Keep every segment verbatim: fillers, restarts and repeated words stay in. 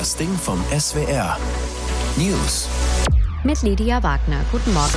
Das Ding vom S W R. News. Mit Lydia Wagner. Guten Morgen.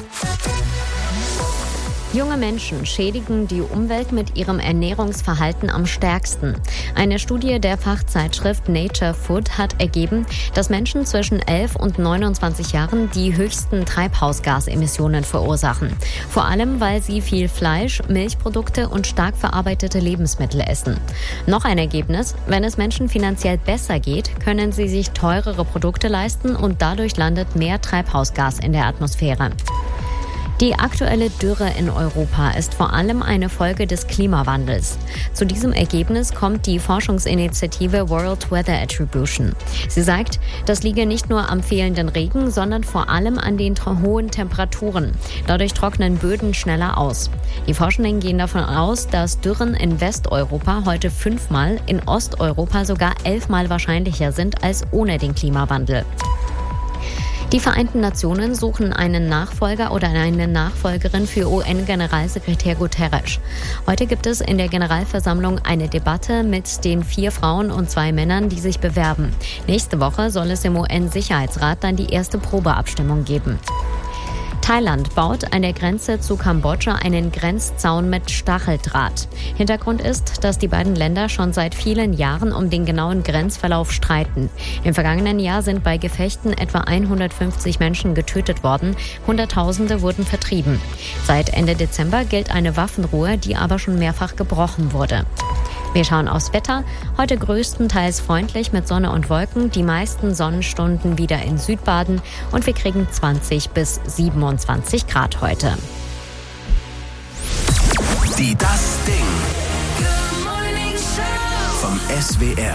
Junge Menschen schädigen die Umwelt mit ihrem Ernährungsverhalten am stärksten. Eine Studie der Fachzeitschrift Nature Food hat ergeben, dass Menschen zwischen elf und neunundzwanzig Jahren die höchsten Treibhausgasemissionen verursachen. Vor allem, weil sie viel Fleisch, Milchprodukte und stark verarbeitete Lebensmittel essen. Noch ein Ergebnis: Wenn es Menschen finanziell besser geht, können sie sich teurere Produkte leisten und dadurch landet mehr Treibhausgas in der Atmosphäre. Die aktuelle Dürre in Europa ist vor allem eine Folge des Klimawandels. Zu diesem Ergebnis kommt die Forschungsinitiative World Weather Attribution. Sie sagt, das liege nicht nur am fehlenden Regen, sondern vor allem an den hohen Temperaturen. Dadurch trocknen Böden schneller aus. Die Forschenden gehen davon aus, dass Dürren in Westeuropa heute fünfmal, in Osteuropa sogar elfmal wahrscheinlicher sind als ohne den Klimawandel. Die Vereinten Nationen suchen einen Nachfolger oder eine Nachfolgerin für U N-Generalsekretär Guterres. Heute gibt es in der Generalversammlung eine Debatte mit den vier Frauen und zwei Männern, die sich bewerben. Nächste Woche soll es im U N-Sicherheitsrat dann die erste Probeabstimmung geben. Thailand baut an der Grenze zu Kambodscha einen Grenzzaun mit Stacheldraht. Hintergrund ist, dass die beiden Länder schon seit vielen Jahren um den genauen Grenzverlauf streiten. Im vergangenen Jahr sind bei Gefechten etwa hundertfünfzig Menschen getötet worden, Hunderttausende wurden vertrieben. Seit Ende Dezember gilt eine Waffenruhe, die aber schon mehrfach gebrochen wurde. Wir schauen aufs Wetter. Heute größtenteils freundlich mit Sonne und Wolken. Die meisten Sonnenstunden wieder in Südbaden. Und wir kriegen zwanzig bis siebenundzwanzig Grad heute. Die Das Ding vom S W R.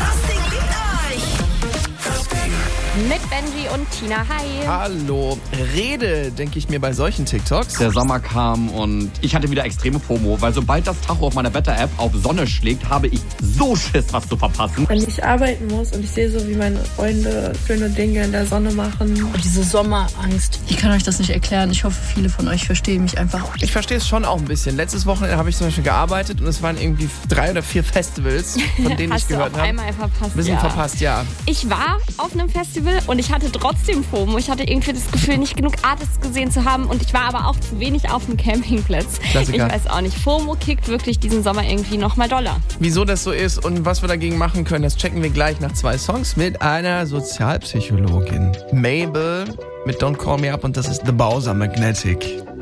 Mit Benji und Tina. Hi. Hallo. Rede, denke ich mir bei solchen TikToks. Der Sommer kam und ich hatte wieder extreme FOMO, weil sobald das Tacho auf meiner Wetter-App auf Sonne schlägt, habe ich so Schiss, was zu verpassen. Wenn ich arbeiten muss und ich sehe so, wie meine Freunde schöne Dinge in der Sonne machen. Und diese Sommerangst, ich kann euch das nicht erklären. Ich hoffe, viele von euch verstehen mich einfach. Ich verstehe es schon auch ein bisschen. Letztes Wochenende habe ich zum Beispiel gearbeitet und es waren irgendwie drei oder vier Festivals, von denen ich gehört habe. Hast du auf einmal verpasst, Ein bisschen ja. verpasst, ja. Ich war auf einem Festival und ich hatte trotzdem FOMO. Ich hatte irgendwie das Gefühl, nicht genug Artists gesehen zu haben und ich war aber auch zu wenig auf dem Campingplatz. Klassiker. Ich weiß auch nicht. FOMO kickt wirklich diesen Sommer irgendwie noch mal doller. Wieso das so ist und was wir dagegen machen können, das checken wir gleich nach zwei Songs mit einer Sozialpsychologin. Mabel mit Don't Call Me Up und das ist The Bowser Magnetic.